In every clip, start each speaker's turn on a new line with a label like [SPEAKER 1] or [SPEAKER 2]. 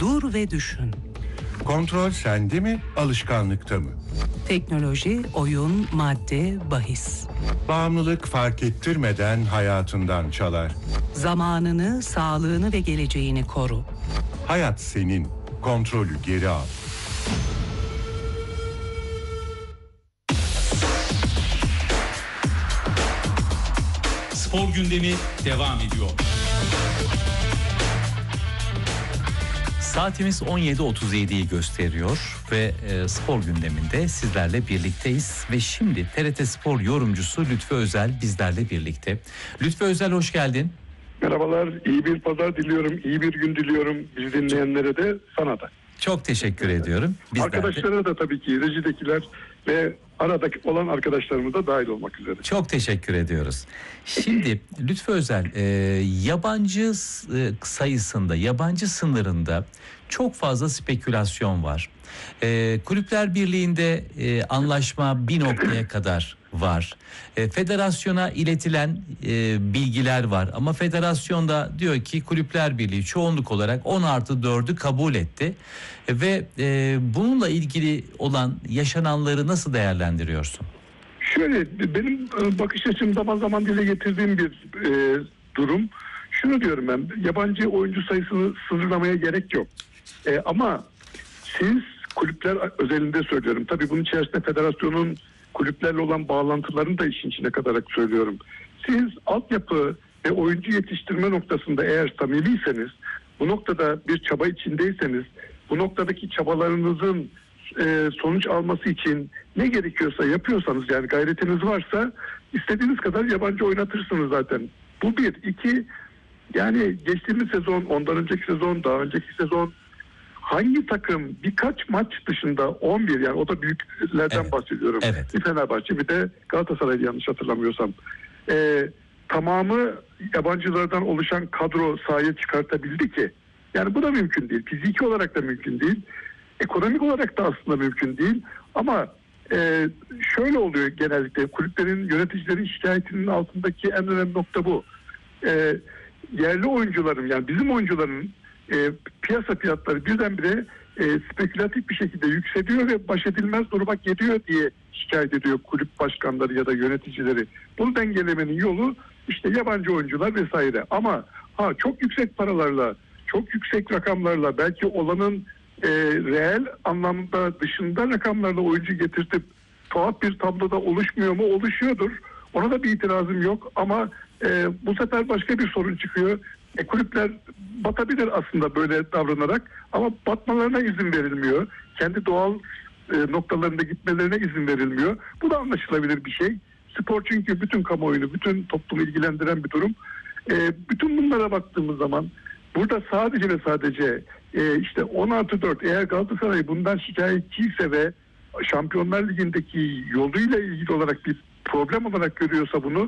[SPEAKER 1] Dur ve düşün.
[SPEAKER 2] Kontrol sende mi, alışkanlıkta mı?
[SPEAKER 1] Teknoloji, oyun, madde, bahis.
[SPEAKER 2] Bağımlılık fark ettirmeden hayatından çalar.
[SPEAKER 1] Zamanını, sağlığını ve geleceğini koru.
[SPEAKER 2] Hayat senin, kontrolü geri al.
[SPEAKER 3] Spor gündemi devam ediyor.
[SPEAKER 4] Saatimiz 17.37'yi gösteriyor ve spor gündeminde sizlerle birlikteyiz. Ve şimdi TRT Spor yorumcusu Lütfü Özel bizlerle birlikte. Lütfü Özel, hoş geldin.
[SPEAKER 5] Merhabalar, iyi bir pazar diliyorum, iyi bir gün diliyorum bizi dinleyenlere de, sana da.
[SPEAKER 4] Çok teşekkür ediyorum.
[SPEAKER 5] Arkadaşlara da tabii ki, rejidekiler ve aradaki olan arkadaşlarımız da dahil olmak üzere.
[SPEAKER 4] Çok teşekkür ediyoruz. Şimdi Lütfü Özel, yabancı sayısında, yabancı sınırında çok fazla spekülasyon var. Kulüpler Birliği'nde anlaşma bir noktaya kadar var. Federasyona iletilen bilgiler var ama federasyon da diyor ki Kulüpler Birliği çoğunluk olarak 10+4'ü kabul etti ve bununla ilgili olan yaşananları nasıl değerlendiriyorsun?
[SPEAKER 5] Şöyle, benim bakış açım zaman zaman dile getirdiğim bir durum. Şunu diyorum ben, yabancı oyuncu sayısını sınırlamaya gerek yok. Ama siz kulüpler özelinde söylüyorum. Tabii bunun içerisinde federasyonun kulüplerle olan bağlantılarını da işin içine katarak söylüyorum. Siz altyapı ve oyuncu yetiştirme noktasında eğer samimiyseniz, bu noktada bir çaba içindeyseniz, bu noktadaki çabalarınızın sonuç alması için ne gerekiyorsa yapıyorsanız, yani gayretiniz varsa istediğiniz kadar yabancı oynatırsınız zaten. Bu bir. İki, yani geçtiğimiz sezon, ondan önceki sezon, daha önceki sezon hangi takım birkaç maç dışında 11, yani o da büyüklerden bahsediyorum.
[SPEAKER 4] Evet.
[SPEAKER 5] Bir Fenerbahçe, bir de Galatasaray, yanlış hatırlamıyorsam. Tamamı yabancılardan oluşan kadro sahaya çıkartabildi ki. Yani bu da mümkün değil. Fiziki olarak da mümkün değil. Ekonomik olarak da aslında mümkün değil. Ama şöyle oluyor genellikle, kulüplerin, yöneticilerin şikayetinin altındaki en önemli nokta bu. Yerli oyuncuların, yani bizim oyuncuların piyasa fiyatları birdenbire spekülatif bir şekilde yükseliyor ve baş edilmez duruma geliyor diye şikayet ediyor kulüp başkanları ya da yöneticileri. Bunu dengelemenin yolu işte yabancı oyuncular vesaire. Ama çok yüksek paralarla, çok yüksek rakamlarla, belki olanın reel anlamda dışında rakamlarla oyuncu getirtip tuhaf bir tabloda oluşmuyor mu? Oluşuyordur. Ona da bir itirazım yok ama bu sefer başka bir sorun çıkıyor. Kulüpler batabilir aslında böyle davranarak ama batmalarına izin verilmiyor. Kendi doğal noktalarında gitmelerine izin verilmiyor. Bu da anlaşılabilir bir şey. Spor çünkü bütün kamuoyunu, bütün toplumu ilgilendiren bir durum. Bütün bunlara baktığımız zaman burada sadece ve sadece işte 10+4, eğer Galatasaray bundan şikayetçiyse ve Şampiyonlar Ligi'ndeki yoluyla ilgili olarak bir problem olarak görüyorsa bunu,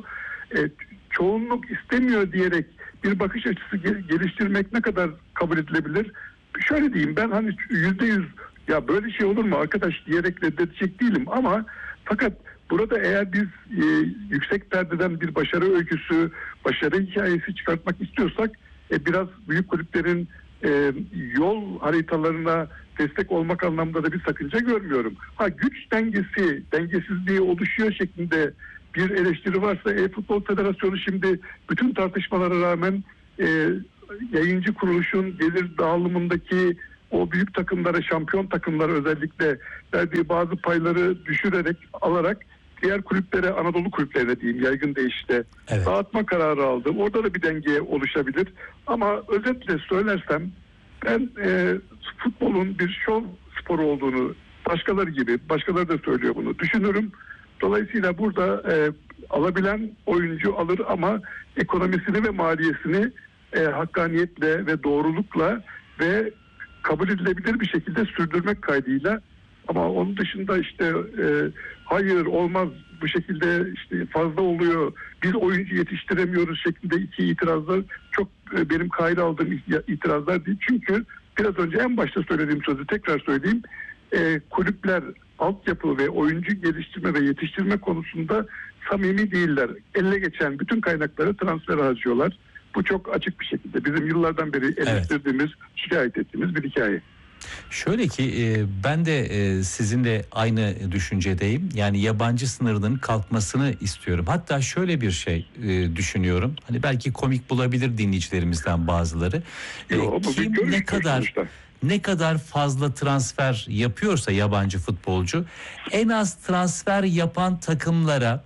[SPEAKER 5] çoğunluk istemiyor diyerek bir bakış açısı geliştirmek ne kadar kabul edilebilir? Şöyle diyeyim, ben hani %100 ya böyle şey olur mu arkadaş diyerek reddedecek değilim ama fakat burada eğer biz yüksek perdeden bir başarı öyküsü, başarı hikayesi çıkartmak istiyorsak biraz büyük kulüplerin yol haritalarına destek olmak anlamda da bir sakınca görmüyorum. Güç dengesizliği oluşuyor şeklinde bir eleştiri varsa Futbol Federasyonu şimdi bütün tartışmalara rağmen yayıncı kuruluşun gelir dağılımındaki o büyük takımlara, şampiyon takımlara özellikle verdiği bazı payları düşürerek, alarak diğer kulüplere, Anadolu kulüplerine diyeyim yaygın deyişle dağıtma kararı aldı. Orada da bir denge oluşabilir. Ama özetle söylersem ben futbolun bir şov sporu olduğunu, başkaları da söylüyor bunu, düşünürüm. Dolayısıyla burada alabilen oyuncu alır ama ekonomisini ve maliyesini hakkaniyetle ve doğrulukla ve kabul edilebilir bir şekilde sürdürmek kaydıyla, ama onun dışında işte hayır olmaz bu şekilde, işte fazla oluyor, biz oyuncu yetiştiremiyoruz şeklinde iki itirazlar çok benim kayda aldığım itirazlar değil. Çünkü biraz önce en başta söylediğim sözü tekrar söyleyeyim. Kulüpler altyapı ve oyuncu geliştirme ve yetiştirme konusunda samimi değiller. Elle geçen bütün kaynakları transfer harcıyorlar. Bu çok açık bir şekilde bizim yıllardan beri eleştirdiğimiz, şikayet ettiğimiz bir hikaye.
[SPEAKER 4] Şöyle ki ben de sizinle aynı düşüncedeyim. Yani yabancı sınırının kalkmasını istiyorum. Hatta şöyle bir şey düşünüyorum. Hani belki komik bulabilir dinleyicilerimizden bazıları. Kim ne kadar fazla transfer yapıyorsa yabancı futbolcu, en az transfer yapan takımlara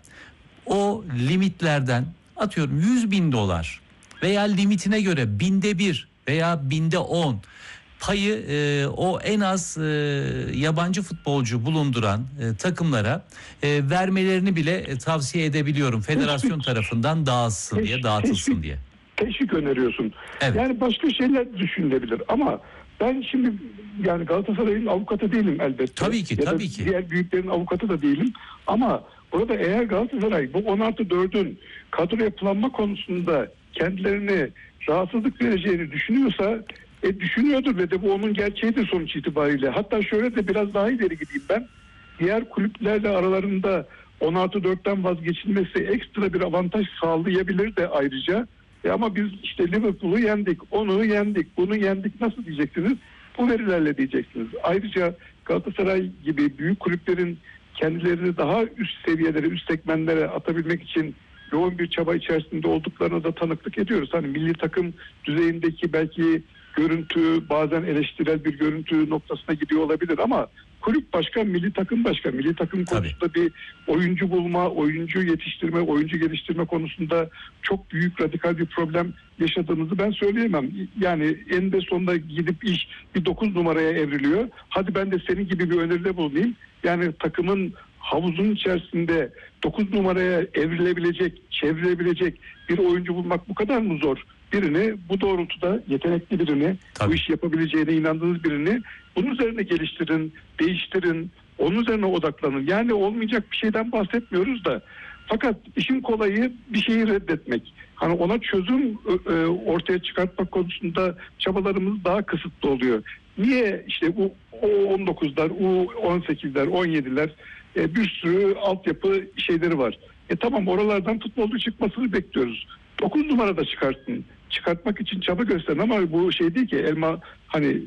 [SPEAKER 4] o limitlerden, atıyorum $100.000 veya limitine göre 1/1000 veya 1010 payı o en az yabancı futbolcu bulunduran takımlara vermelerini bile tavsiye edebiliyorum. Federasyon tarafından dağıtılsın diye.
[SPEAKER 5] Teşvik öneriyorsun.
[SPEAKER 4] Evet.
[SPEAKER 5] Yani başka şeyler düşünülebilir ama ben şimdi yani Galatasaray'ın avukatı değilim elbette.
[SPEAKER 4] Tabii ki.
[SPEAKER 5] Diğer büyüklerin avukatı da değilim ama burada eğer Galatasaray bu 16-4'ün kadro yapılanma konusunda kendilerine rahatsızlık vereceğini düşünüyorsa düşünüyordur ve de bu onun gerçeğidir sonuç itibariyle. Hatta şöyle de biraz daha ileri gideyim ben. Diğer kulüplerle aralarında 16-4'ten vazgeçilmesi ekstra bir avantaj sağlayabilir de ayrıca. Ama biz işte Liverpool'u yendik, onu yendik, bunu yendik nasıl diyeceksiniz? Bu verilerle diyeceksiniz. Ayrıca Galatasaray gibi büyük kulüplerin kendilerini daha üst seviyelere, üst segmentlere atabilmek için yoğun bir çaba içerisinde olduklarına da tanıklık ediyoruz. Hani milli takım düzeyindeki belki görüntü bazen eleştirel bir görüntü noktasına gidiyor olabilir ama kulüp başka, milli takım başka. Milli takım konusunda bir oyuncu bulma, oyuncu yetiştirme, oyuncu geliştirme konusunda çok büyük radikal bir problem yaşadığımızı ben söyleyemem. Yani eninde sonunda gidip iş bir 9 numaraya evriliyor. Hadi ben de senin gibi bir öneride bulunayım. Yani takımın havuzun içerisinde 9 numaraya evrilebilecek, çevrilebilecek bir oyuncu bulmak bu kadar mı zor? Birini bu doğrultuda yetenekli birini, bu iş yapabileceğine inandığınız birini bunun üzerine geliştirin, değiştirin, onun üzerine odaklanın. Yani olmayacak bir şeyden bahsetmiyoruz da fakat işin kolayı bir şeyi reddetmek. Hani ona çözüm ortaya çıkartmak konusunda çabalarımız daha kısıtlı oluyor. Niye işte U19'lar, U18'ler, 17'ler bir sürü altyapı şeyleri var. Tamam oralardan futbolcu çıkmasını bekliyoruz. 9 numarada çıkartın. Çıkartmak için çaba gösterin ama bu şey değil ki elma hani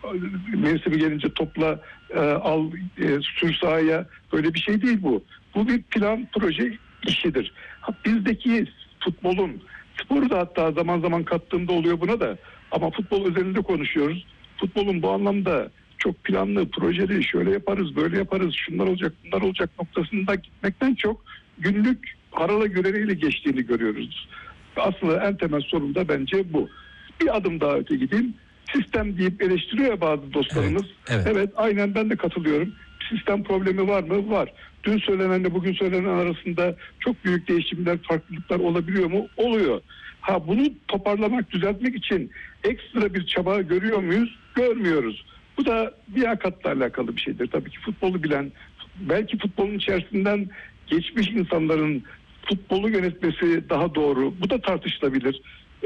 [SPEAKER 5] mevsimi gelince topla al sür sahaya böyle bir şey değil bu. Bu bir plan proje işidir. Bizdeki futbolun sporu da hatta zaman zaman kattığımda oluyor buna da ama futbol özelinde konuşuyoruz. Futbolun bu anlamda çok planlı, projeli, şöyle yaparız, böyle yaparız, şunlar olacak, bunlar olacak noktasında gitmekten çok günlük harala göreliyle geçtiğini görüyoruz. Aslında en temel sorun da bence bu. Bir adım daha öte gideyim. Sistem deyip eleştiriyor ya bazı dostlarımız. Evet, aynen ben de katılıyorum. Sistem problemi var mı? Var. Dün söylenenle bugün söylenen arasında çok büyük değişimler, farklılıklar olabiliyor mu? Oluyor. Bunu toparlamak, düzeltmek için ekstra bir çaba görüyor muyuz? Görmüyoruz. Bu da liyakatla alakalı bir şeydir. Tabii ki futbolu bilen, belki futbolun içerisinden geçmiş insanların futbolu yönetmesi daha doğru. Bu da tartışılabilir.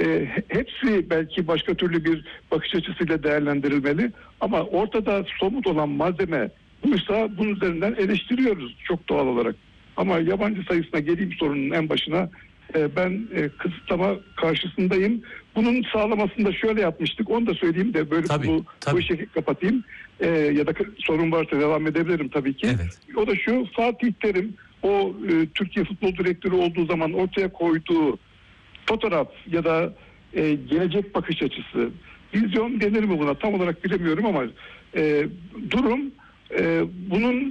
[SPEAKER 5] Hepsi belki başka türlü bir bakış açısıyla değerlendirilmeli. Ama ortada somut olan malzeme buysa bunun üzerinden eleştiriyoruz çok doğal olarak. Ama yabancı sayısına geleyim sorunun en başına. Ben kısıtlama karşısındayım. Bunun sağlamasında şöyle yapmıştık. Onu da söyleyeyim de böyle bu işi kapatayım. Ya da sorun varsa devam edebilirim tabii ki.
[SPEAKER 4] Evet.
[SPEAKER 5] O da şu: Fatih Terim o Türkiye Futbol Direktörü olduğu zaman ortaya koyduğu fotoğraf ya da gelecek bakış açısı, vizyon denir mi buna tam olarak bilemiyorum ama durum bunun